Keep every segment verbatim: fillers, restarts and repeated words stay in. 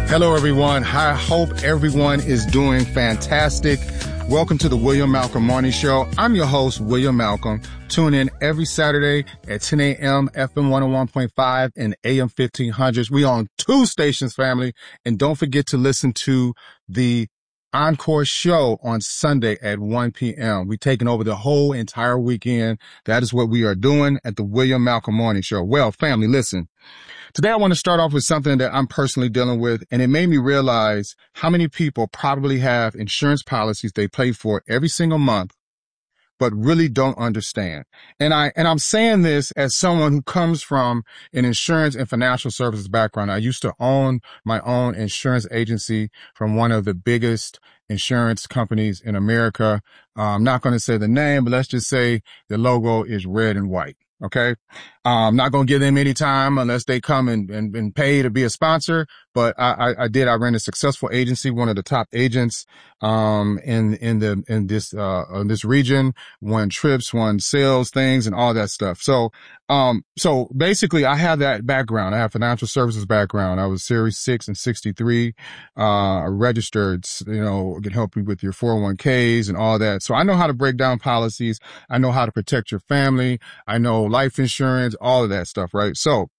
Hello, everyone. I hope everyone is doing fantastic. Welcome to the William Malcolm Morning Show. I'm your host, William Malcolm. Tune in every Saturday at ten a.m. F M one oh one point five and A M fifteen hundred. We on two stations, family. And don't forget to listen to the Encore show on Sunday at one p.m. We're taking over the whole entire weekend. That is what we are doing at the William Malcolm Morning Show. Well, family, listen. Today, I want to start off with something that I'm personally dealing with, and it made me realize how many people probably have insurance policies they pay for every single month, but really don't understand. And I, and I'm saying this as someone who comes from an insurance and financial services background. I used to own my own insurance agency from one of the biggest insurance companies in America. Uh, I'm not going to say the name, but let's just say the logo is red and white. Okay. I'm not going to give them any time unless they come and, and, and pay to be a sponsor. But I, I, I did. I ran a successful agency, one of the top agents, um, in, in the, in this, uh, in this region, won trips, won sales things and all that stuff. So, um, so basically I have that background. I have financial services background. I was Series six and sixty-three, uh, registered, you know, can help you with your four oh one k's and all that. So I know how to break down policies. I know how to protect your family. I know life insurance, all of that stuff, right? So,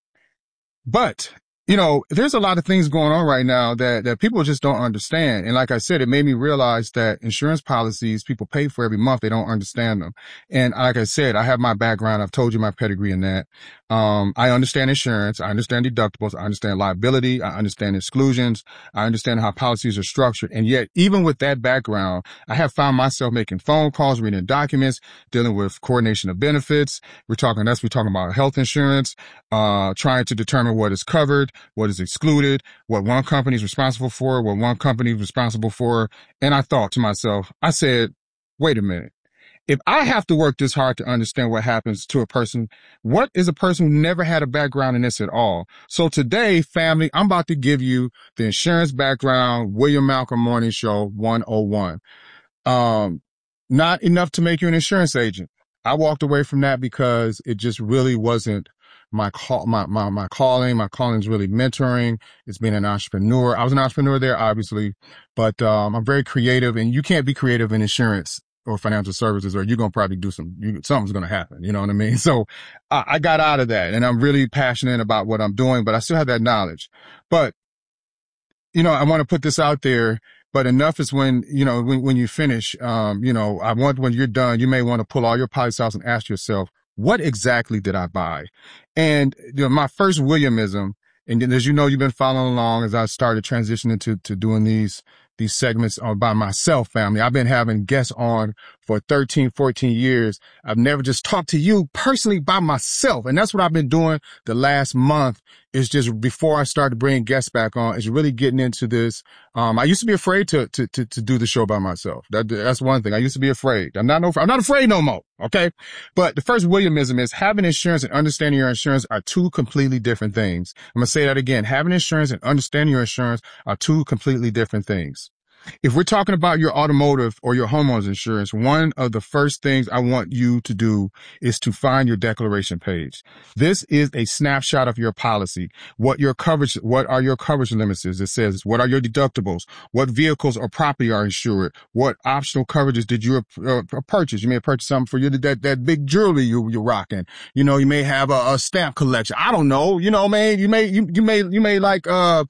but, you know, there's a lot of things going on right now that, that people just don't understand. And like I said, it made me realize that insurance policies people pay for every month, they don't understand them. And like I said, I have my background. I've told you my pedigree in that. Um, I understand insurance. I understand deductibles. I understand liability. I understand exclusions. I understand how policies are structured. And yet, even with that background, I have found myself making phone calls, reading documents, dealing with coordination of benefits. We're talking, that's, we're talking about health insurance, uh, trying to determine what is covered, what is excluded, what one company is responsible for, what one company is responsible for. And I thought to myself, I said, wait a minute. If I have to work this hard to understand what happens to a person, what is a person who never had a background in this at all? So today, family, I'm about to give you the insurance background, William Malcolm Morning Show one oh one. Um, not enough to make you an insurance agent. I walked away from that because it just really wasn't my call, my, my, my calling. My calling is really mentoring. It's being an entrepreneur. I was an entrepreneur there, obviously, but, um, I'm very creative, and you can't be creative in insurance or financial services, or you're going to probably do some, you, something's going to happen. You know what I mean? So I, I got out of that, and I'm really passionate about what I'm doing, but I still have that knowledge. But, you know, I want to put this out there, but enough is when, you know, when, when you finish, um, you know, I want, when you're done, you may want to pull all your policies out and ask yourself, what exactly did I buy? And, you know, my first Williamism, and then, as you know, you've been following along as I started transitioning to, to doing these, these segments on by myself, family. I've been having guests on for thirteen, fourteen years. I've never just talked to you personally by myself. And that's what I've been doing the last month, is just before I started bringing guests back on, is really getting into this. Um, I used to be afraid to, to, to, to do the show by myself. That, that's one thing. I used to be afraid. I'm not, no, I'm not afraid no more. Okay. But the first Williamism is having insurance and understanding your insurance are two completely different things. I'm going to say that again. Having insurance and understanding your insurance are two completely different things. If we're talking about your automotive or your homeowner's insurance, one of the first things I want you to do is to find your declaration page. This is a snapshot of your policy. What your coverage, what are your coverage limits? It says, what are your deductibles? What vehicles or property are insured? What optional coverages did you uh, purchase? You may have purchased something for you, that, that big jewelry you, you're rocking. You know, you may have a, a stamp collection. I don't know. You know, man, you may, you, you may, you may like, uh,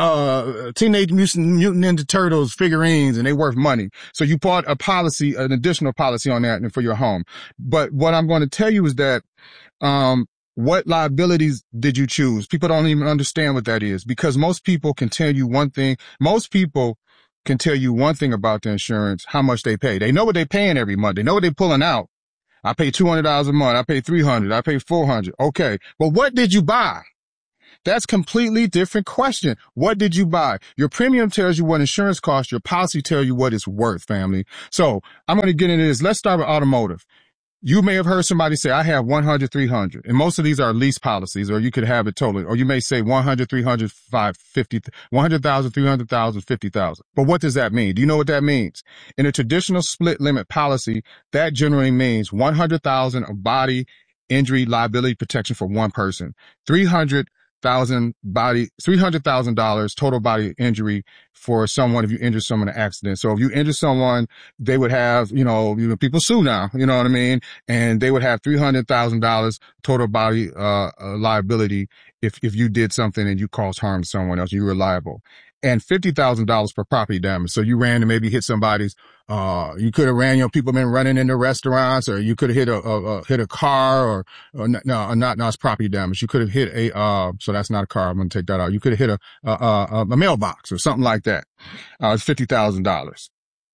uh, Teenage Mutant, Mutant Ninja Turtles figurines, and they worth money. So you bought a policy, an additional policy on that for your home. But what I'm going to tell you is that, um, what liabilities did you choose? People don't even understand what that is, because most people can tell you one thing. Most people can tell you one thing about the insurance, how much they pay. They know what they're paying every month. They know what they're pulling out. I pay two hundred dollars a month. I pay three hundred dollars. I pay four hundred dollars. Okay. But what did you buy? That's completely different question. What did you buy? Your premium tells you what insurance costs. Your policy tells you what it's worth, family. So I'm going to get into this. Let's start with automotive. You may have heard somebody say, I have one hundred, three hundred. And most of these are lease policies, or you could have it totally. Or you may say one hundred, three hundred, five, fifty, one hundred thousand, three hundred thousand, fifty thousand. But what does that mean? Do you know what that means? In a traditional split limit policy, that generally means one hundred thousand of body injury liability protection for one person, three hundred thousand body, three hundred thousand dollars total body injury for someone if you injure someone in an accident. So if you injure someone, they would have, you know, you know, people sue now, you know what I mean? And they would have three hundred thousand dollars total body, uh, uh, liability if, if you did something and you caused harm to someone else, you were liable. And fifty thousand dollars per property damage. So you ran and maybe hit somebody's, uh, you could have ran, you know, people been running into restaurants, or you could have hit a, a, a, hit a car, or, or no, no, not, not, it's property damage. You could have hit a, uh, so that's not a car. I'm going to take that out. You could have hit a, a, a, a mailbox or something like that. Uh, it's fifty thousand dollars.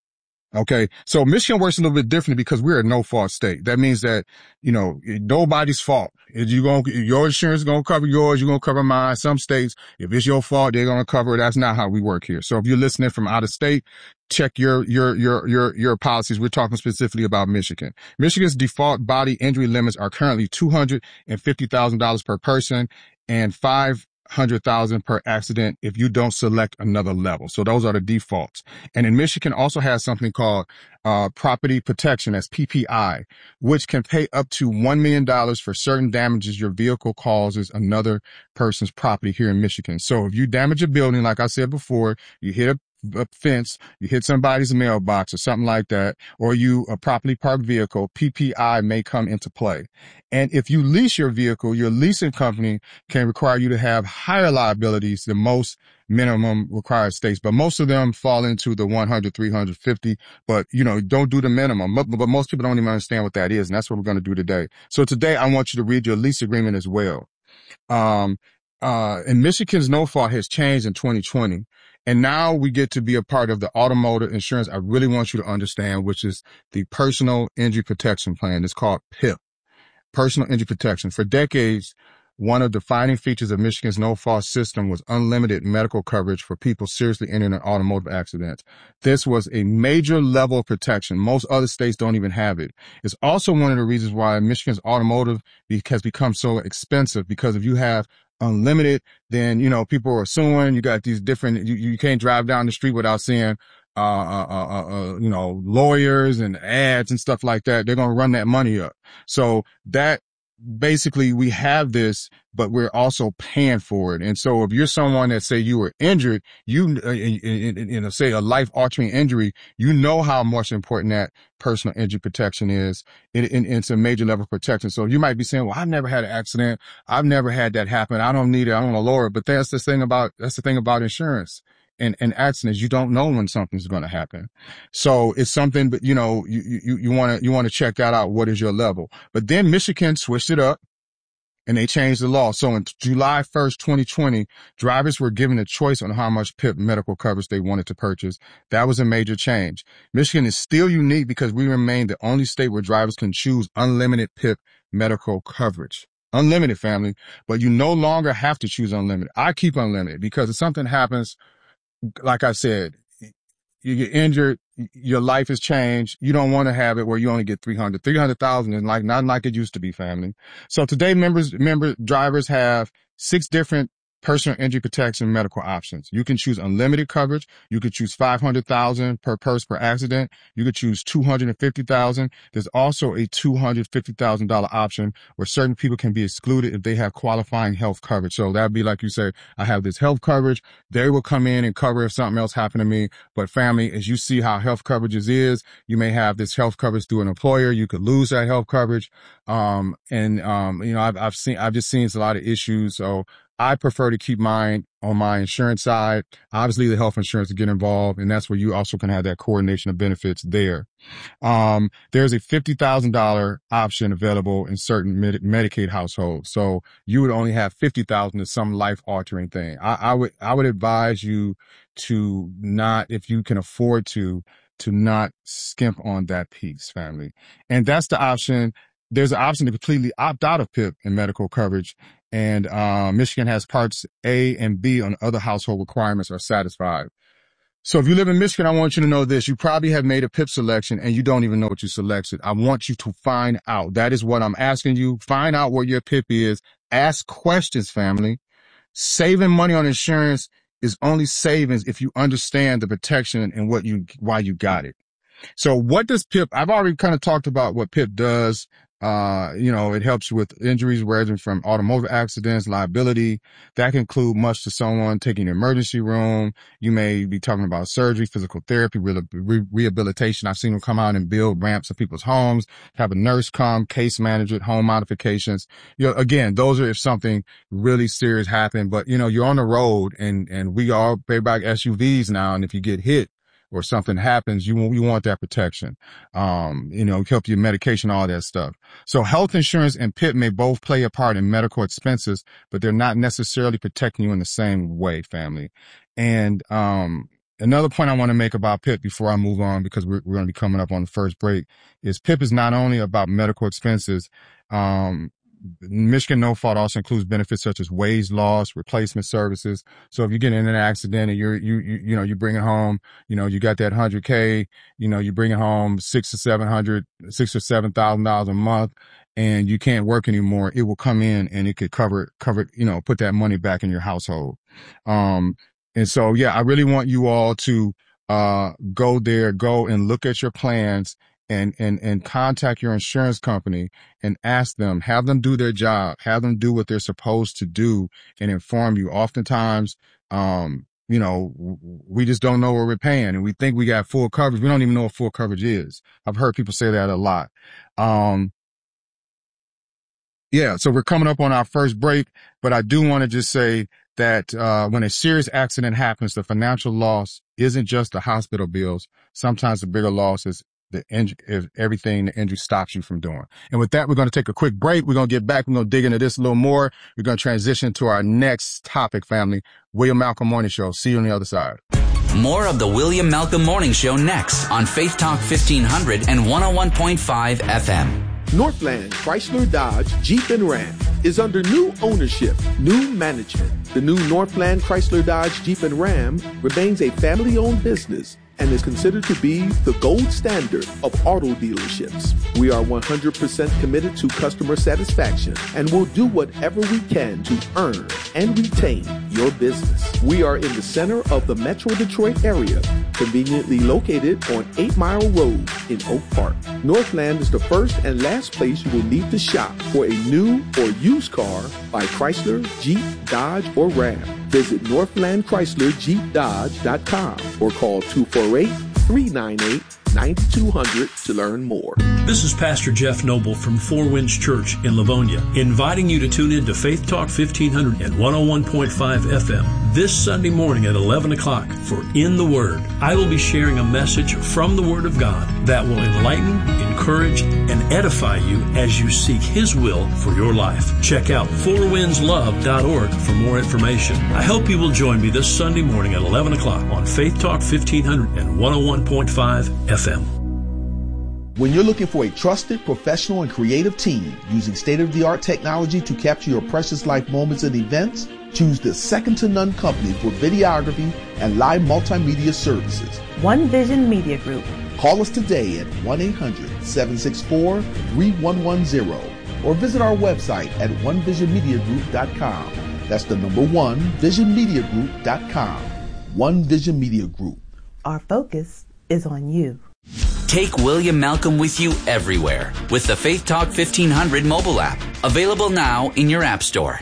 Okay. So Michigan works a little bit differently because we're a no fault state. That means that, you know, nobody's fault. If you going your insurance is going to cover yours, you're going to cover mine. Some states, if it's your fault, they're going to cover it. That's not how we work here. So if you're listening from out of state, check your, your, your, your, your policies. We're talking specifically about Michigan. Michigan's default body injury limits are currently two hundred fifty thousand dollars per person and five hundred thousand per accident if you don't select another level. So those are the defaults. And in Michigan also has something called uh property protection, that's P P I, which can pay up to one million dollars for certain damages your vehicle causes another person's property here in Michigan. So if you damage a building, like I said before, you hit a a fence, you hit somebody's mailbox or something like that, or you a properly parked vehicle, P P I may come into play. And if you lease your vehicle, your leasing company can require you to have higher liabilities than most minimum required states, but most of them fall into the one hundred, three hundred fifty, but you know, don't do the minimum. But, but most people don't even understand what that is. And that's what we're going to do today. So today I want you to read your lease agreement as well. Um, uh, and Michigan's no fault has changed in twenty twenty. And now we get to be a part of the automotive insurance I really want you to understand, which is the Personal Injury Protection Plan. It's called P I P, Personal Injury Protection. For decades, one of the defining features of Michigan's no-fault system was unlimited medical coverage for people seriously injured in automotive accidents. This was a major level of protection. Most other states don't even have it. It's also one of the reasons why Michigan's automotive has become so expensive, because if you have unlimited, then, you know, people are suing. You got these different, you, you can't drive down the street without seeing, uh, uh, uh, uh, you know, lawyers and ads and stuff like that. They're going to run that money up. So that basically we have this, but we're also paying for it. And so if you're someone that say you were injured, you, uh, you know, say a life altering injury, you know how much important that personal injury protection is. It, it, it's a major level of protection. So you might be saying, well, I've never had an accident. I've never had that happen. I don't need it. I don't want to lower it. But that's the thing about, that's the thing about insurance and, and accidents. You don't know when something's going to happen. So it's something, but you know, you, you, you want to, you want to check that out. What is your level? But then Michigan switched it up and they changed the law. So on July first, twenty twenty, drivers were given a choice on how much P I P medical coverage they wanted to purchase. That was a major change. Michigan is still unique because we remain the only state where drivers can choose unlimited P I P medical coverage. Unlimited, family, but you no longer have to choose unlimited. I keep unlimited because if something happens, like I said, you get injured, your life has changed. You don't want to have it where you only get three hundred. three hundred thousand is like, not like it used to be, family. So today members, member drivers have six different personal injury protection medical options. You can choose unlimited coverage. You could choose five hundred thousand per person per accident. You could choose two hundred fifty thousand. There's also a two hundred fifty thousand dollars option where certain people can be excluded if they have qualifying health coverage. So that'd be like you say, I have this health coverage. They will come in and cover if something else happened to me. But family, as you see how health coverages is, you may have this health coverage through an employer. You could lose that health coverage. Um, and, um, you know, I've, I've seen, I've just seen a lot of issues. So I prefer to keep mine on my insurance side. Obviously, the health insurance to get involved, and that's where you also can have that coordination of benefits there. Um, there's a fifty thousand dollars option available in certain Medi- Medicaid households. So you would only have fifty thousand dollars to some life-altering thing. I, I would I would advise you to not, if you can afford to, to not skimp on that piece, family. And that's the option. There's an option to completely opt out of P I P and medical coverage. And uh, Michigan has parts A and B on other household requirements are satisfied. So if you live in Michigan, I want you to know this. You probably have made a P I P selection and you don't even know what you selected. I want you to find out. That is what I'm asking you. Find out what your P I P is. Ask questions, family. Saving money on insurance is only savings if you understand the protection and what you, why you got it. So what does P I P, I've already kind of talked about what P I P does, Uh, you know, it helps you with injuries ranging from automotive accidents, liability. That can include much to someone taking the emergency room. You may be talking about surgery, physical therapy, re- re- rehabilitation. I've seen them come out and build ramps in people's homes, have a nurse come, case management, home modifications. You know, again, those are if something really serious happened, but you know, you're on the road and, and we all pay back S U Vs now. And if you get hit, or something happens, you want, you want that protection. Um, you know, help you medication, all that stuff. So health insurance and P I P may both play a part in medical expenses, but they're not necessarily protecting you in the same way, family. And, um, another point I want to make about P I P before I move on, because we're, we're going to be coming up on the first break, is P I P is not only about medical expenses. Um, Michigan No Fault also includes benefits such as wage loss, replacement services. So if you get in an accident and you're, you, you, you know, you bring it home, you know, you got that one hundred K, you know, you bring it home six or seven hundred, six or seven thousand dollars a month, and you can't work anymore, it will come in and it could cover, cover, you know, put that money back in your household. Um, and so, yeah, I really want you all to, uh, go there, go and look at your plans and, and, and contact your insurance company and ask them, have them do their job, have them do what they're supposed to do and inform you. Oftentimes, um, you know, we just don't know what we're paying and we think we got full coverage. We don't even know what full coverage is. I've heard people say that a lot. Um, yeah, so we're coming up on our first break, but I do want to just say that, uh, when a serious accident happens, the financial loss isn't just the hospital bills. Sometimes the bigger loss is the injury, is everything the injury stops you from doing. And with that, we're going to take a quick break. We're going to get back. We're going to dig into this a little more. We're going to transition to our next topic, family. William Malcolm Morning Show. See you on the other side. More of the William Malcolm Morning Show next on Faith Talk fifteen hundred and one oh one point five F M. Northland Chrysler Dodge Jeep and Ram is under new ownership, new management. The new Northland Chrysler Dodge Jeep and Ram remains a family-owned business and is considered to be the gold standard of auto dealerships. We are one hundred percent committed to customer satisfaction and will do whatever we can to earn and retain your business. We are in the center of the Metro Detroit area, conveniently located on eight Mile Road in Oak Park. Northland is the first and last place you will need to shop for a new or used car by Chrysler, Jeep, Dodge, or Ram. Visit Northland Chrysler Jeep Dodge dot com or call two four eight, three nine eight, nine two hundred to learn more. This is Pastor Jeff Noble from Four Winds Church in Livonia, inviting you to tune in to Faith Talk fifteen hundred and one oh one point five F M this Sunday morning at eleven o'clock for In the Word. I will be sharing a message from the Word of God that will enlighten, encourage, and edify you as you seek His will for your life. Check out four winds love dot org for more information. I hope you will join me this Sunday morning at eleven o'clock on Faith Talk fifteen hundred and one oh one point five F M. When you're looking for a trusted, professional, and creative team using state-of-the-art technology to capture your precious life moments and events, choose the second-to-none company for videography and live multimedia services. One Vision Media Group. Call us today at one eight hundred, seven six four, three one one zero or visit our website at one vision media group dot com. That's the number one, vision media group dot com. One Vision Media Group. Our focus is on you. Take William Malcolm with you everywhere with the Faith Talk fifteen hundred mobile app. Available now in your app store.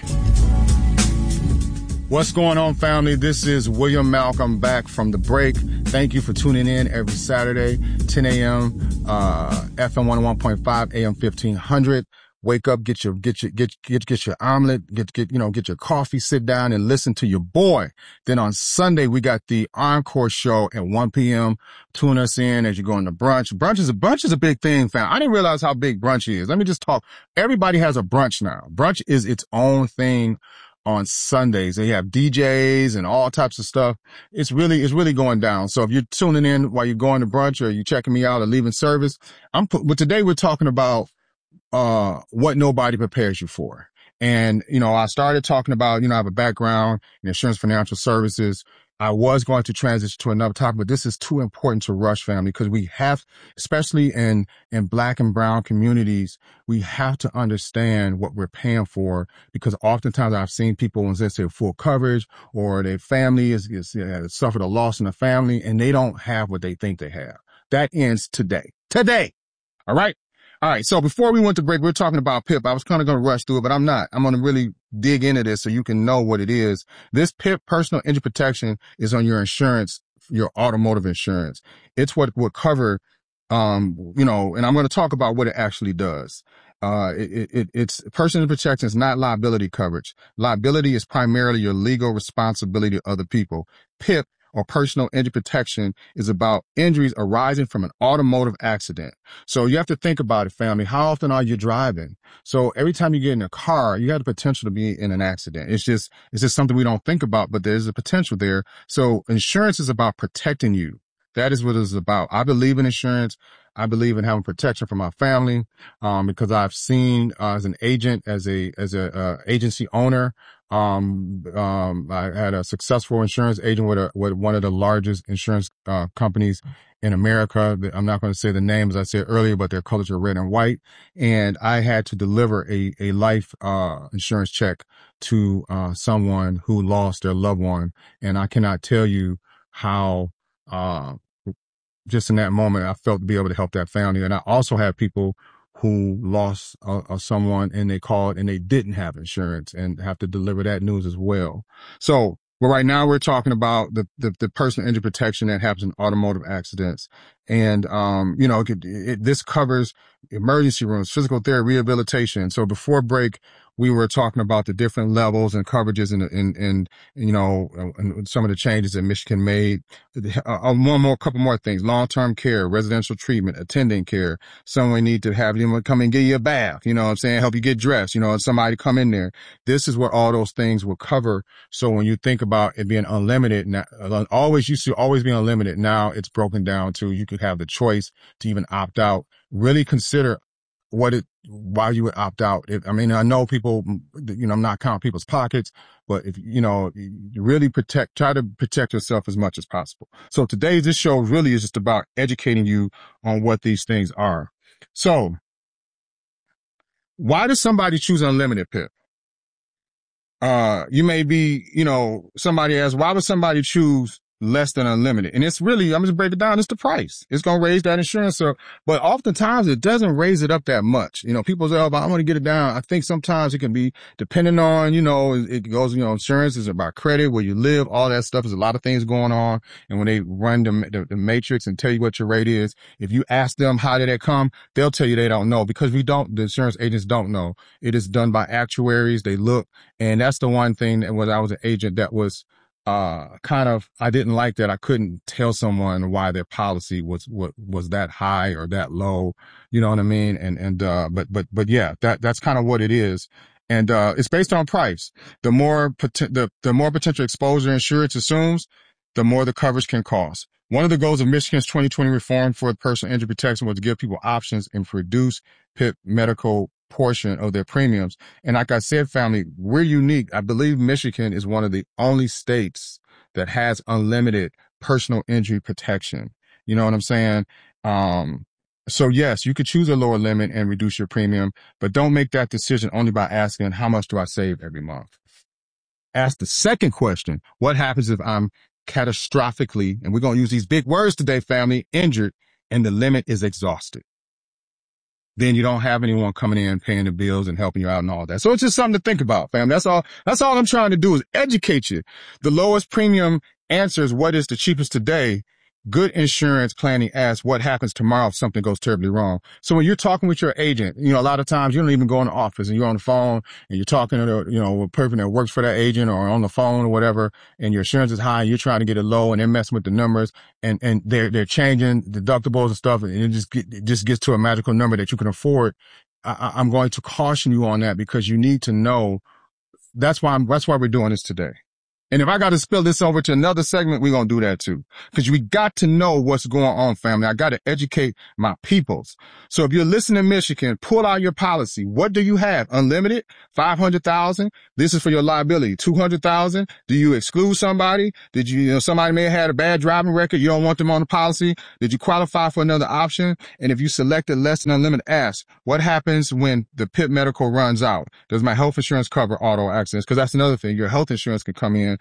What's going on, family? This is William Malcolm back from the break. Thank you for tuning in every Saturday, ten a.m., uh, F M one oh one point five, A M fifteen hundred. Wake up, get your, get your, get, get, get your omelet, get, get, you know, get your coffee, sit down and listen to your boy. Then on Sunday, we got the encore show at one p.m. Tune us in as you go into brunch. Brunch is a, brunch is a big thing, fam. I didn't realize how big brunch is. Let me just talk. Everybody has a brunch now. Brunch is its own thing on Sundays. They have D Js and all types of stuff. It's really, it's really going down. So if you're tuning in while you're going to brunch or you're checking me out or leaving service, I'm, but today we're talking about uh, what nobody prepares you for. And, you know, I started talking about, you know, I have a background in insurance financial services. I was going to transition to another topic, but this is too important to rush, family, because we have, especially in, in Black and brown communities, we have to understand what we're paying for, because oftentimes I've seen people when they say full coverage or their family is, is uh, suffered a loss in the family and they don't have what they think they have. That ends today. Today. All right. All right. So before we went to break, we we're talking about P I P. I was kind of going to rush through it, but I'm not. I'm going to really dig into this so you can know what it is. This P I P, personal injury protection, is on your insurance, your automotive insurance. It's what would cover, um, you know, and I'm going to talk about what it actually does. Uh, it, it, it's personal protection is not liability coverage. Liability is primarily your legal responsibility to other people. P I P, or personal injury protection, is about injuries arising from an automotive accident. So you have to think about it, family. How often are you driving? So every time you get in a car, you have the potential to be in an accident. It's just, it's just something we don't think about, but there's a potential there. So insurance is about protecting you. That is what it's about. I believe in insurance. I believe in having protection for my family, um, because I've seen, uh, as an agent, as a, as a, uh, agency owner, um, um, I had a successful insurance agent with a, with one of the largest insurance, uh, companies in America. I'm not going to say the name, as I said earlier, but their colors are red and white. And I had to deliver a, a life, uh, insurance check to, uh, someone who lost their loved one. And I cannot tell you how, uh, just in that moment, I felt to be able to help that family. And I also had people who lost uh, uh, someone and they called and they didn't have insurance and have to deliver that news as well. So, well, right now we're talking about the, the, the personal injury protection that happens in automotive accidents. And, um, you know, it could, it, this covers emergency rooms, physical therapy, rehabilitation. So before break, we were talking about the different levels and coverages and, and, and, you know, and some of the changes that Michigan made. Uh, one more, couple more things: long-term care, residential treatment, attending care. Someone need to have you come and give you a bath, you know what I'm saying? Help you get dressed, you know, and somebody come in there. This is what all those things will cover. So when you think about it being unlimited, now, always used to always be unlimited. Now it's broken down to you could have the choice to even opt out. Really consider what it, why you would opt out. If, I mean, I know people, you know, I'm not counting people's pockets, but if, you know, you really protect, try to protect yourself as much as possible. So today's, this show really is just about educating you on what these things are. So why does somebody choose unlimited P I P? Uh, you may be, you know, somebody asks, why would somebody choose less than unlimited? And it's really, I'm just break it down. It's the price. It's going to raise that insurance. So, but oftentimes it doesn't raise it up that much. You know, people say, oh, but I want to get it down. I think sometimes it can be depending on, you know, it, it goes, you know, insurance is about credit, where you live, all that stuff. There's a lot of things going on. And when they run the, the, the matrix and tell you what your rate is, if you ask them how did it come, they'll tell you they don't know, because we don't, the insurance agents don't know. It is done by actuaries. They look. And that's the one thing that when I was an agent that was, uh, kind of, I didn't like that I couldn't tell someone why their policy was, was, was that high or that low. You know what I mean? And, and, uh, but, but, but yeah, that, that's kind of what it is. And, uh, it's based on price. The more, pot- the, the more potential exposure insurance assumes, the more the coverage can cost. One of the goals of Michigan's twenty twenty reform for personal injury protection was to give people options and reduce P I P medical portion of their premiums. And like I said, family, we're unique. I believe Michigan is one of the only states that has unlimited personal injury protection. You know what I'm saying? Um, so yes, you could choose a lower limit and reduce your premium, but don't make that decision only by asking, how much do I save every month? Ask the second question: what happens if I'm catastrophically, and we're going to use these big words today, family, injured, and the limit is exhausted? Then you don't have anyone coming in paying the bills and helping you out and all that. So it's just something to think about, fam. That's all, that's all I'm trying to do is educate you. The lowest premium answers what is the cheapest today. Good insurance planning asks what happens tomorrow if something goes terribly wrong. So when you're talking with your agent, you know, a lot of times you don't even go in the office and you're on the phone and you're talking to the, you know, a person that works for that agent or on the phone or whatever, and your insurance is high and you're trying to get it low and they're messing with the numbers and, and they're, they're changing deductibles and stuff, and it just get, it just gets to a magical number that you can afford. I, I'm going to caution you on that, because you need to know. That's why I'm, that's why we're doing this today. And if I got to spill this over to another segment, we're going to do that too. Because we got to know what's going on, family. I got to educate my peoples. So if you're listening in Michigan, pull out your policy. What do you have? Unlimited? five hundred thousand? This is for your liability. two hundred thousand? Do you exclude somebody? Did you, you know, somebody may have had a bad driving record. You don't want them on the policy. Did you qualify for another option? And if you selected less than unlimited, ask, what happens when the P I P medical runs out? Does my health insurance cover auto accidents? Because that's another thing. Your health insurance can come in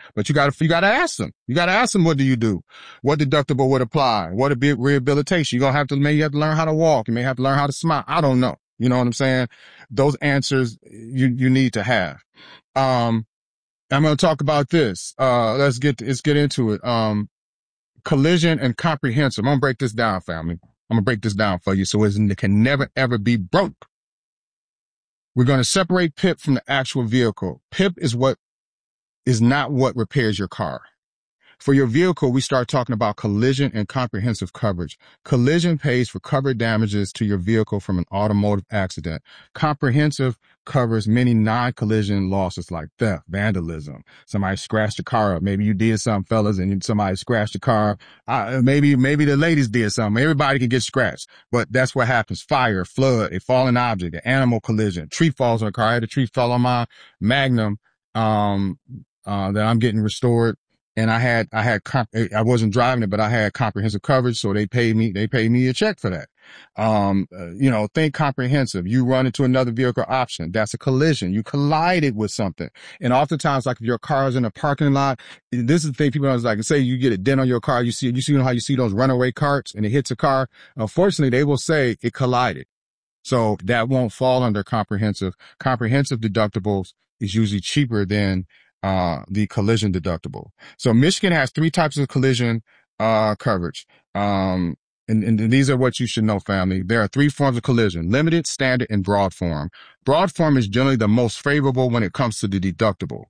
But you gotta, you gotta ask them. You gotta ask them, what do you do? What deductible would apply? What would be rehabilitation? You're gonna have to, maybe you have to learn how to walk. You may have to learn how to smile. I don't know. You know what I'm saying? Those answers you, you need to have. Um, I'm going to talk about this. Uh, let's get, let's get into it. Um, collision and comprehensive. I'm going to break this down, family. I'm going to break this down for you so it can never, ever be broke. We're going to separate P I P from the actual vehicle. P I P is what is not what repairs your car. For your vehicle, we start talking about collision and comprehensive coverage. Collision pays for covered damages to your vehicle from an automotive accident. Comprehensive covers many non-collision losses like theft, vandalism. Somebody scratched your car up. Maybe you did something, fellas, and somebody scratched your car. Uh, maybe, maybe the ladies did something. Everybody can get scratched, but that's what happens. Fire, flood, a falling object, an animal collision, tree falls on a car. I had a tree fall on my Magnum, um, uh, that I'm getting restored. And I had, I had, I wasn't driving it, but I had comprehensive coverage. So they paid me, they paid me a check for that. Um, uh, you know, think comprehensive. You run into another vehicle option. That's a collision. You collided with something. And oftentimes, like if your car is in a parking lot, this is the thing people don't like. Say you get a dent on your car. You see, you see how you see those runaway carts and it hits a car. Unfortunately, they will say it collided. So that won't fall under comprehensive. Comprehensive deductibles is usually cheaper than uh, the collision deductible. So Michigan has three types of collision, uh, coverage. Um, and, and these are what you should know, family. There are three forms of collision: limited, standard, and broad form. Broad form is generally the most favorable when it comes to the deductible.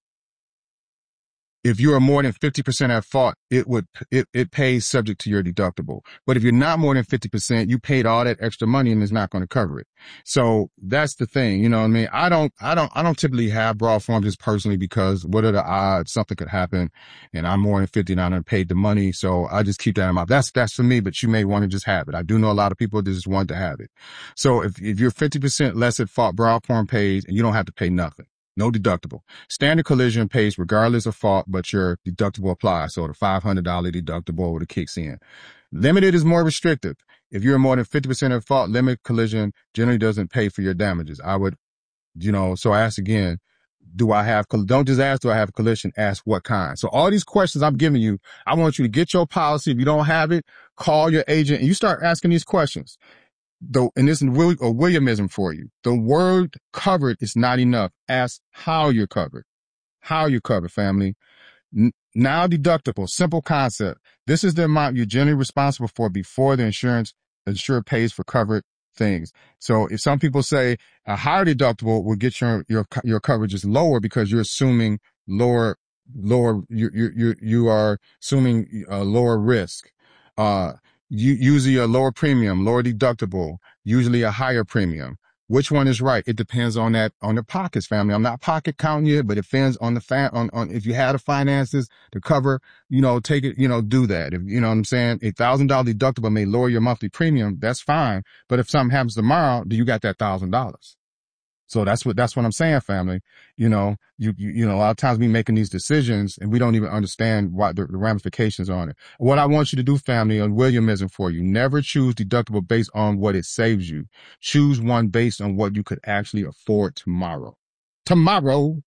If you are more than fifty percent at fault, it would, it, it pays subject to your deductible. But if you're not more than fifty percent, you paid all that extra money and it's not going to cover it. So that's the thing. You know what I mean? I don't, I don't, I don't typically have broad form just personally because what are the odds something could happen and I'm more than fifty and I done paid the money. So I just keep that in mind. That's, that's for me, but you may want to just have it. I do know a lot of people that just want to have it. So if, if you're fifty percent less at fault, broad form pays and you don't have to pay nothing. No deductible. Standard collision pays regardless of fault, but your deductible applies. So the five hundred dollars deductible would kicks in. Limited is more restrictive. If you're more than fifty percent at fault, limited collision generally doesn't pay for your damages. I would, you know, so I ask again, do I have, don't just ask, do I have a collision? Ask what kind. So all these questions I'm giving you, I want you to get your policy. If you don't have it, call your agent and you start asking these questions. Though, and this is a Williamism for you. The word covered is not enough. Ask how you're covered. How you're covered, family. N- now deductible, simple concept. This is the amount you're generally responsible for before the insurance insurer pays for covered things. So if some people say a higher deductible will get your, your, your coverage is lower because you're assuming lower, lower, you, you, you, you are assuming a lower risk. Uh, You, usually a lower premium, lower deductible, usually a higher premium. Which one is right? It depends on that, on the pockets, family. I'm not pocket counting you, but it depends on the fa- on, on, if you had the finances to cover, you know, take it, you know, do that. If, you know what I'm saying? A thousand dollar deductible may lower your monthly premium. That's fine. But if something happens tomorrow, do you got that thousand dollars? So that's what, that's what I'm saying, family. You know, you, you, you know, a lot of times we making these decisions and we don't even understand what the, the ramifications on it. What I want you to do, family, on Williamism for you, never choose deductible based on what it saves you. Choose one based on what you could actually afford tomorrow. Tomorrow.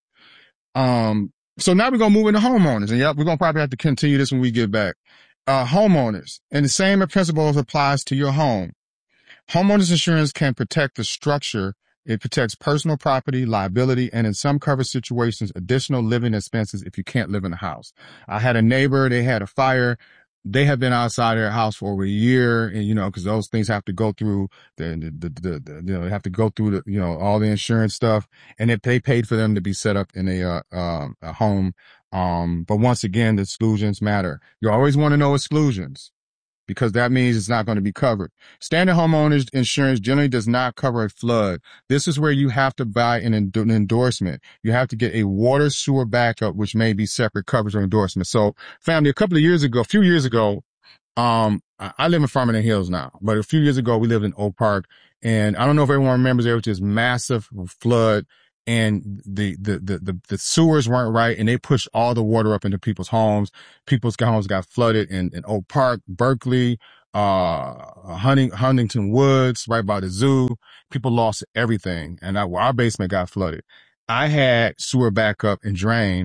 Um, so now we're going to move into homeowners, and yep, we're going to probably have to continue this when we get back. Uh, homeowners, and the same principle applies to your home. Homeowners insurance can protect the structure. It protects personal property, liability, and in some covered situations, additional living expenses if you can't live in the house. I had a neighbor, they had a fire. They have been outside their house for over a year, and, you know, cause those things have to go through the, the, the, the, the you know, they have to go through the, you know, all the insurance stuff, and it, they paid for them to be set up in a, uh, um, a home. Um, but once again, the exclusions matter. You always want to know exclusions, because that means it's not going to be covered. Standard homeowners insurance generally does not cover a flood. This is where you have to buy an, end- an endorsement. You have to get a water sewer backup, which may be separate coverage or endorsement. So, family, a couple of years ago, a few years ago, um, I, I live in Farmington Hills now, but a few years ago, we lived in Oak Park, and I don't know if everyone remembers, there was this massive flood, and the, the, the, the, the sewers weren't right, and they pushed all the water up into people's homes. People's homes got flooded in, in Oak Park, Berkeley, uh, Hunting, Huntington Woods, right by the zoo. People lost everything, and I, our basement got flooded. I had sewer backup and drain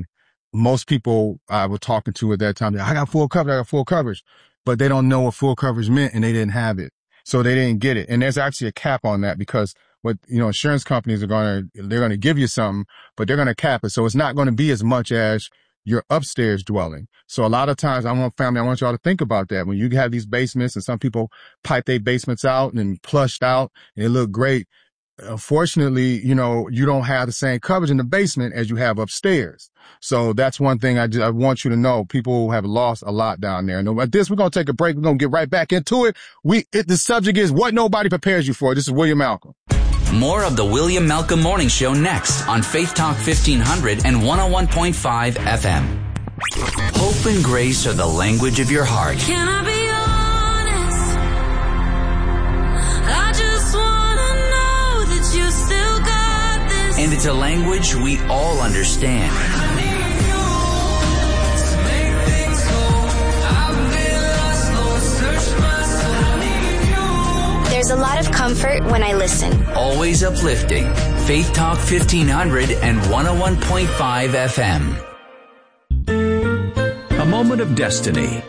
most people I was talking to at that time, I got full coverage, I got full coverage, but they don't know what full coverage meant and they didn't have it. So they didn't get it. And there's actually a cap on that because what, you know, insurance companies are going to, they're going to give you something, but they're going to cap it. So it's not going to be as much as your upstairs dwelling. So a lot of times I want family, I want y'all to think about that. When you have these basements and some people pipe their basements out and plushed out and they look great. Unfortunately, you know, you don't have the same coverage in the basement as you have upstairs. So that's one thing I, just, I want you to know. People have lost a lot down there. And at this, we're going to take a break. We're going to get right back into it. We, it, the subject is what nobody prepares you for. This is William Malcolm. More of the William Malcolm Morning Show next on Faith Talk fifteen hundred and one oh one point five F M. Hope and grace are the language of your heart. Can I be honest? I just wanna know that you still got this. And it's a language we all understand. I need you to make things whole. I've been lost, Lord, search my soul. I need you. There's a lot of comfort when I listen. Always uplifting. Faith Talk fifteen hundred and one oh one point five F M. A moment of destiny.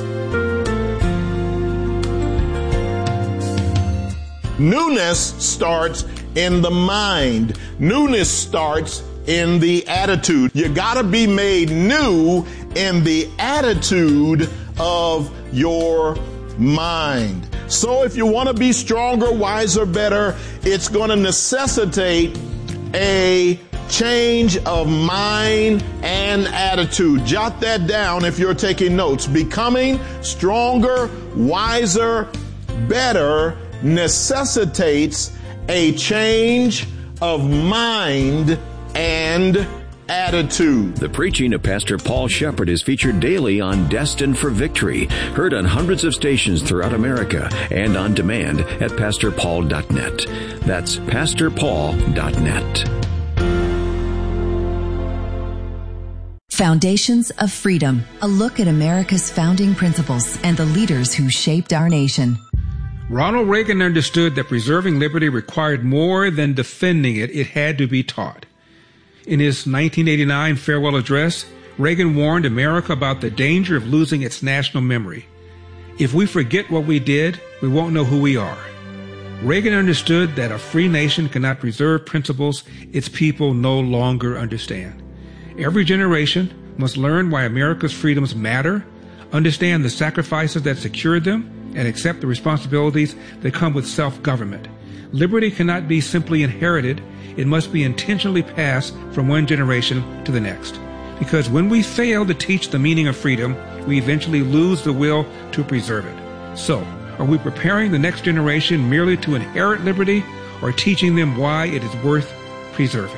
Newness starts in the mind. Newness starts in the attitude. You gotta be made new in the attitude of your mind. So if you want to be stronger, wiser, better, it's going to necessitate a change of mind and attitude. Jot that down if you're taking notes. Becoming stronger, wiser, better necessitates a change of mind and attitude. The preaching of Pastor Paul Shepherd is featured daily on Destined for Victory, heard on hundreds of stations throughout America and on demand at pastor paul dot net. That's pastor paul dot net. Foundations of Freedom, a look at America's founding principles and the leaders who shaped our nation. Ronald Reagan understood that preserving liberty required more than defending it, it had to be taught. In his nineteen eighty-nine farewell address, Reagan warned America about the danger of losing its national memory. If we forget what we did, we won't know who we are. Reagan understood that a free nation cannot preserve principles its people no longer understand. Every generation must learn why America's freedoms matter, understand the sacrifices that secured them, and accept the responsibilities that come with self-government. Liberty cannot be simply inherited. It must be intentionally passed from one generation to the next. Because when we fail to teach the meaning of freedom, we eventually lose the will to preserve it. So, are we preparing the next generation merely to inherit liberty, or teaching them why it is worth preserving?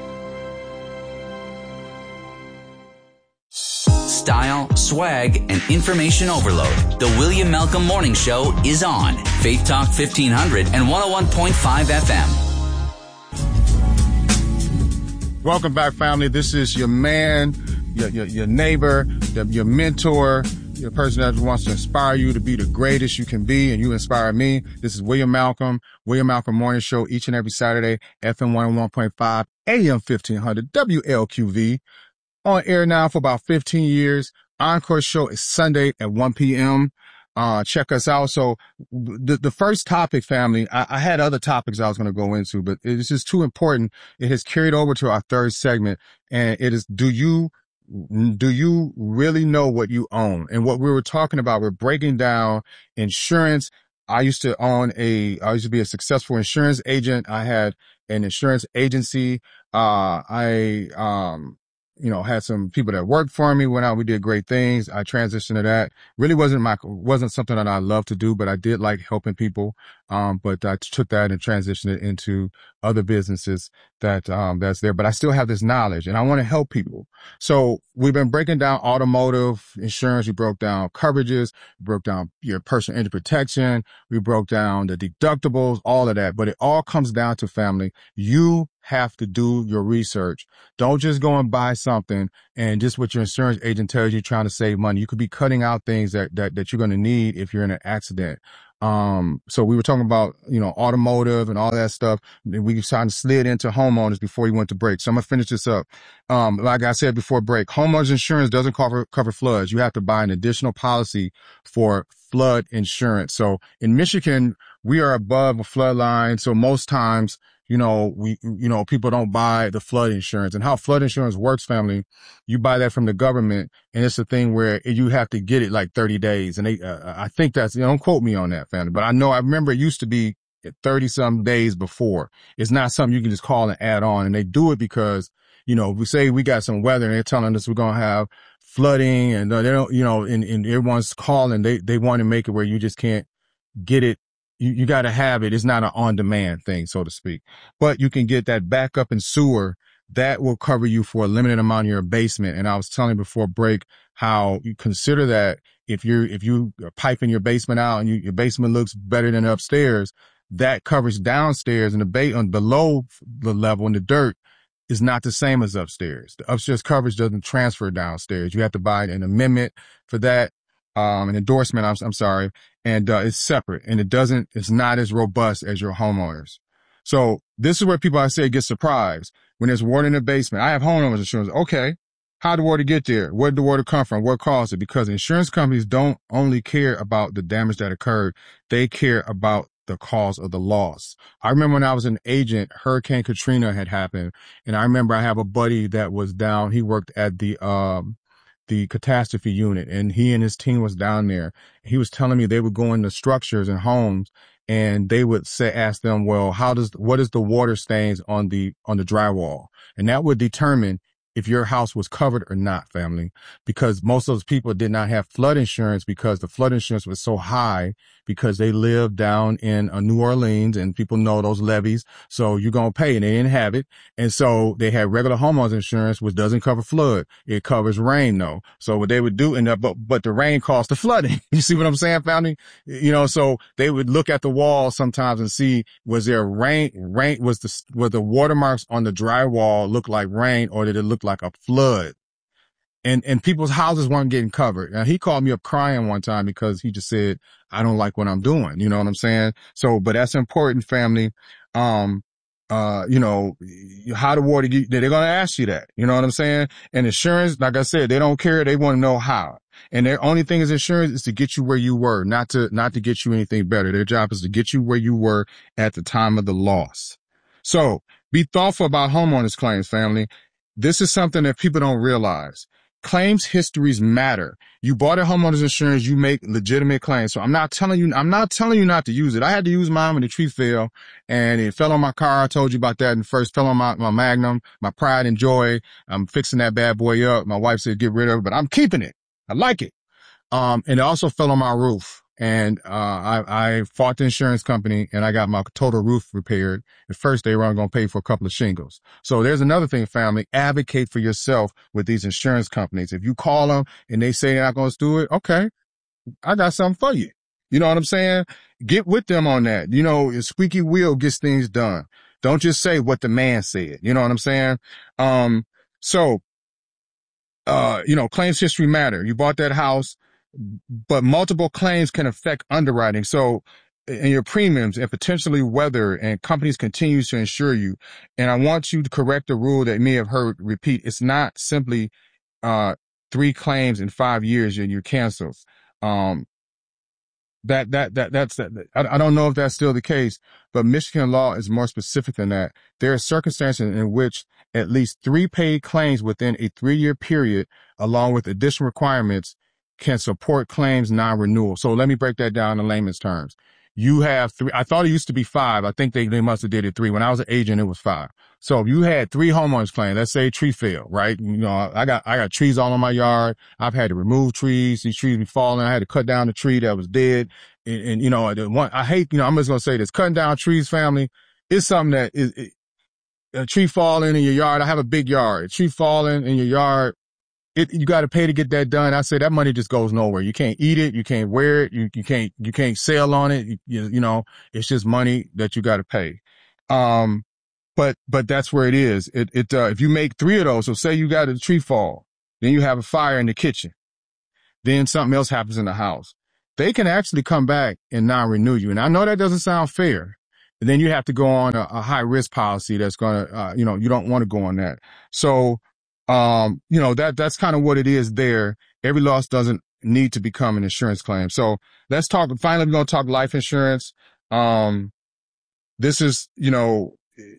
Style, swag, and information overload. The William Malcolm Morning Show is on Faith Talk fifteen hundred and one oh one point five F M. Welcome back, family. This is your man, your, your, your neighbor, your mentor, your person that wants to inspire you to be the greatest you can be, and you inspire me. This is William Malcolm, William Malcolm Morning Show, each and every Saturday, F M one oh one point five, A M fifteen hundred, W L Q V. On air now for about fifteen years. Encore show is Sunday at one p.m. Uh, check us out. So the, the first topic, family, I, I had other topics I was going to go into, but it's just too important. It has carried over to our third segment, and it is, do you, do you really know what you own? And what we were talking about, we're breaking down insurance. I used to own a, I used to be a successful insurance agent. I had an insurance agency. Uh, I, um, you know, had some people that worked for me, went out, we did great things. I transitioned to that. Really wasn't my, wasn't something that I loved to do, but I did like helping people. Um, but I took that and transitioned it into other businesses that, um, that's there. But I still have this knowledge and I want to help people. So we've been breaking down automotive insurance. We broke down coverages, we broke down your personal injury protection. We broke down the deductibles, all of that. But it all comes down to, family, you have to do your research. Don't just go and buy something and just what your insurance agent tells you trying to save money. You could be cutting out things that, that, that you're going to need if you're in an accident. Um, so we were talking about, you know, automotive and all that stuff. And we kind of slid into homeowners before we went to break. So I'm going to finish this up. Um, like I said before break, homeowners insurance doesn't cover, cover floods. You have to buy an additional policy for flood insurance. So in Michigan, we are above a flood line. So most times, you know, we, you know, people don't buy the flood insurance. And how flood insurance works, family, you buy that from the government, and it's a thing where you have to get it like thirty days. And they, uh, I think that's, you know, don't quote me on that, family, but I know, I remember it used to be thirty some days before. It's not something you can just call and add on. And they do it because, you know, we say we got some weather and they're telling us we're going to have flooding, and they don't, you know, and, and everyone's calling, they, they want to make it where you just can't get it. You, you got to have it. It's not an on-demand thing, so to speak. But you can get that backup and sewer that will cover you for a limited amount in your basement. And I was telling you before break how you consider that if you're if you are piping your basement out and you, your basement looks better than upstairs, that covers downstairs, and the ba- on below the level in the dirt is not the same as upstairs. The upstairs coverage doesn't transfer downstairs. You have to buy an amendment for that. Um, an endorsement, I'm, I'm sorry, and, uh, it's separate, and it doesn't, it's not as robust as your homeowners. So this is where people, I say, get surprised when there's water in the basement. I have homeowners insurance. Okay. How did the water get there? Where did the water come from? What caused it? Because insurance companies don't only care about the damage that occurred. They care about the cause of the loss. I remember when I was an agent, Hurricane Katrina had happened. And I remember I have a buddy that was down. He worked at the, um, the catastrophe unit, and he and his team was down there. He was telling me they would go into structures and homes, and they would say, ask them, well, how does, what is the water stains on the, on the drywall? And that would determine if your house was covered or not, family, because most of those people did not have flood insurance because the flood insurance was so high because they lived down in uh, New Orleans, and people know those levees. So you're going to pay, and they didn't have it. And so they had regular homeowners insurance, which doesn't cover flood. It covers rain though. So what they would do, and but, but the rain caused the flooding. You see what I'm saying, family? You know, so they would look at the wall sometimes and see, was there rain, rain, was the, were the watermarks on the drywall look like rain, or did it look like a flood? And, and people's houses weren't getting covered. Now, he called me up crying one time because he just said, I don't like what I'm doing. You know what I'm saying? So, but that's important, family. Um, uh, you know, how the water get, they're going to ask you that. You know what I'm saying? And insurance, like I said, they don't care. They want to know how. And their only thing is insurance is to get you where you were, not to, not to get you anything better. Their job is to get you where you were at the time of the loss. So be thoughtful about homeowners claims, family. This is something that people don't realize. Claims histories matter. You bought a homeowner's insurance, you make legitimate claims. So I'm not telling you, I'm not telling you not to use it. I had to use mine when the tree fell and it fell on my car. I told you about that. And first fell on my, my Magnum, my pride and joy. I'm fixing that bad boy up. My wife said, get rid of it, but I'm keeping it. I like it. Um, and it also fell on my roof. And, uh, I, I fought the insurance company and I got my total roof repaired. At first, they were only going to pay for a couple of shingles. So there's another thing, family. Advocate for yourself with these insurance companies. If you call them and they say they're not going to do it, okay, I got something for you. You know what I'm saying? Get with them on that. You know, a squeaky wheel gets things done. Don't just say what the man said. You know what I'm saying? Um, so, uh, you know, claims history matter. You bought that house, but multiple claims can affect underwriting. So, and your premiums and potentially weather, and companies continue to insure you. And I want you to correct a rule that you may have heard repeat. It's not simply, uh, three claims in five years and you're canceled. Um, that, that, that, that's that. I, I don't know if that's still the case, but Michigan law is more specific than that. There are circumstances in which at least three paid claims within a three year period, along with additional requirements, can support claims non-renewal. So let me break that down in layman's terms. You have three, I thought it used to be five. I think they, they must have did it three. When I was an agent, it was five. So if you had three homeowners claims, let's say a tree fell, right? You know, I got, I got trees all in my yard. I've had to remove trees. These trees be falling. I had to cut down the tree that was dead. And, and you know, the one, I hate, you know, I'm just going to say this, cutting down trees, family, is something that is, it, a tree falling in your yard. I have a big yard. A tree falling in your yard. It, you got to pay to get that done. I say that money just goes nowhere. You can't eat it. You can't wear it. You, you can't, you can't sell on it. You, you, you know, it's just money that you got to pay. Um, but, but that's where it is. It, it, uh, if you make three of those, so say you got a tree fall, then you have a fire in the kitchen, then something else happens in the house. they can actually come back and non-renew you. And I know that doesn't sound fair. And then you have to go on a, a high risk policy that's going to, uh, you know, you don't want to go on that. So, um, you know, that, that's kind of what it is there. Every loss doesn't need to become an insurance claim. So let's talk, finally, we're going to talk life insurance. Um, this is, you know,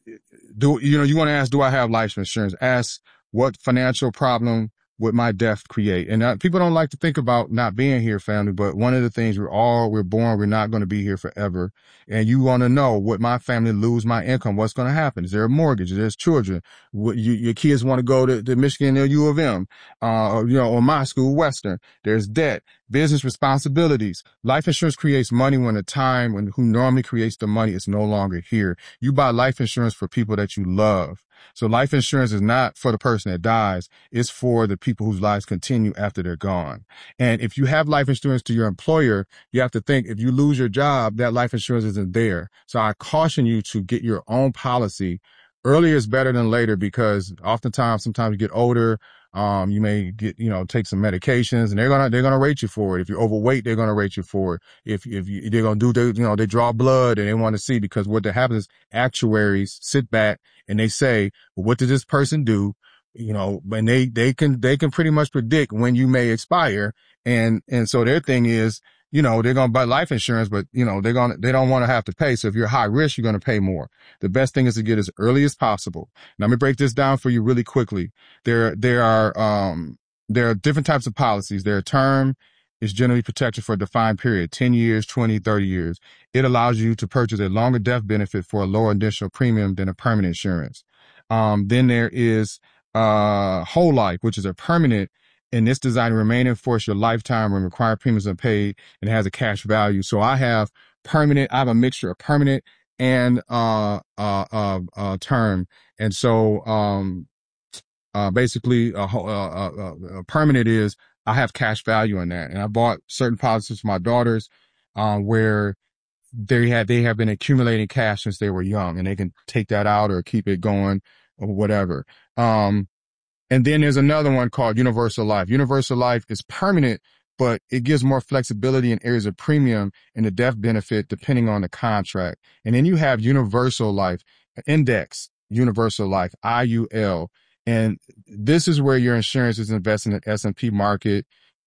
do, you know, you want to ask, do I have life insurance? Ask what financial problem would my death create? And uh, people don't like to think about not being here, family, but one of the things we're all, we're born, we're not going to be here forever. And you want to know, would my family lose my income? What's going to happen? Is there a mortgage? There's children. What, you, your kids want to go to, to Michigan or U of M, uh, or, you know, or my school, Western. There's debt, business responsibilities. Life insurance creates money when the time when who normally creates the money is no longer here. You buy life insurance for people that you love. So life insurance is not for the person that dies. It's for the people whose lives continue after they're gone. And if you have life insurance to your employer, you have to think if you lose your job, that life insurance isn't there. So I caution you to get your own policy. Earlier is better than later because oftentimes, sometimes you get older. Um, you may get, you know, take some medications and they're going to, they're going to rate you for it. If you're overweight, they're going to rate you for it. If, if you, they're going to do, they, you know, they draw blood and they want to see, because what happens is actuaries sit back and they say, well, what did this person do? You know, and they, they can, they can pretty much predict when you may expire. And, and so their thing is, you know, they're going to buy life insurance, but you know, they're going to, they don't want to have to pay. So if you're high risk, you're going to pay more. The best thing is to get as early as possible. Now, let me break this down for you really quickly. There, there are, um, there are different types of policies. Their term is generally protected for a defined period, ten years, twenty, thirty years. It allows you to purchase a longer death benefit for a lower initial premium than a permanent insurance. Um, then there is, uh, whole life, which is a permanent, and it's designed to remain in force your lifetime when required premiums are paid and has a cash value. So I have permanent, I have a mixture of permanent and, uh, uh, uh, uh term. And so, um, uh, basically, uh, uh, uh, uh, permanent is I have cash value in that. And I bought certain policies for my daughters, um, where they had, they have been accumulating cash since they were young and they can take that out or keep it going or whatever. Um, And then there's another one called Universal Life. Universal Life is permanent, but it gives more flexibility in areas of premium and the death benefit depending on the contract. And then you have Universal Life, Index Universal Life, I U L. And this is where your insurance is invested in the S and P market.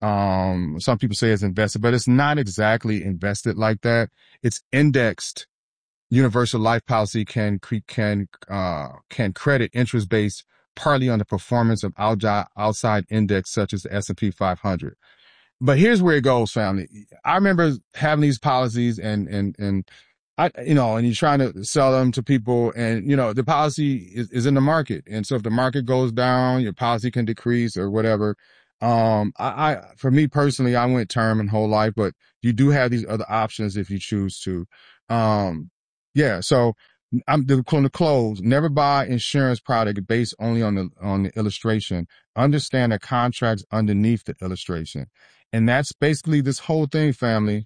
Um, some people say it's invested, but it's not exactly invested like that. It's indexed. Universal Life policy can, can, uh, can credit interest-based partly on the performance of outside index such as the S and P five hundred. But here's where it goes, family. I remember having these policies and, and, and I, you know, and you're trying to sell them to people and, you know, the policy is, is in the market. And so if the market goes down, your policy can decrease or whatever. Um, I, I, for me personally, I went term and whole life, but you do have these other options if you choose to. Um, yeah. So I'm going to close. Never buy insurance product based only on the, on the illustration. Understand the contracts underneath the illustration. And that's basically this whole thing, family.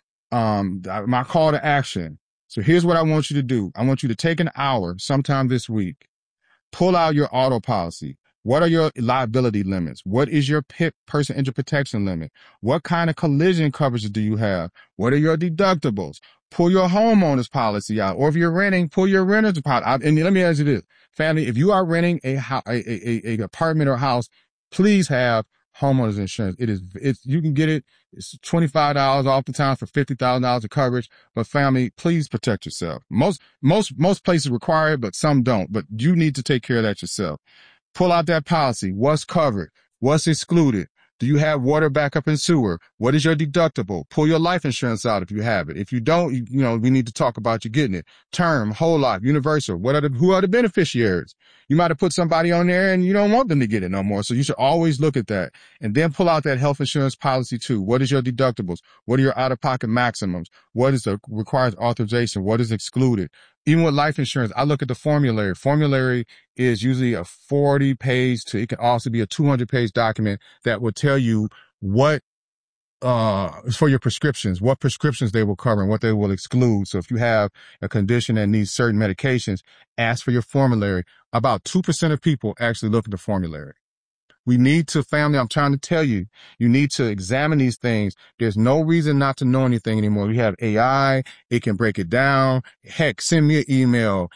Um, my call to action. So here's what I want you to do. I want you to take an hour sometime this week, pull out your auto policy. What are your liability limits? What is your P I P, person injury protection limit? What kind of collision coverage do you have? What are your deductibles? Pull your homeowner's policy out. Or if you're renting, pull your renter's policy out. And let me ask you this, family, if you are renting a, a, a, a apartment or house, please have homeowners insurance. It is, it's, you can get it. It's twenty-five dollars off the time for fifty thousand dollars of coverage. But family, please protect yourself. Most, most, most places require it, but some don't. But you need to take care of that yourself. Pull out that policy. What's covered? What's excluded? Do you have water backup and sewer? What is your deductible? Pull your life insurance out if you have it. If you don't, you, you know, we need to talk about you getting it. Term, whole life, universal. What are the, who are the beneficiaries? You might have put somebody on there and you don't want them to get it no more. So you should always look at that and then pull out that health insurance policy too. What is your deductibles? What are your out-of-pocket maximums? What is the requires authorization? What is excluded? Even with life insurance, I look at the formulary. Formulary is usually a forty page to, it can also be a two hundred page document that will tell you what, uh, for your prescriptions, what prescriptions they will cover and what they will exclude. So if you have a condition that needs certain medications, ask for your formulary. About two percent of people actually look at the formulary. We need to, family, I'm trying to tell you, you need to examine these things. There's no reason not to know anything anymore. We have A I. It can break it down. Heck, send me an email.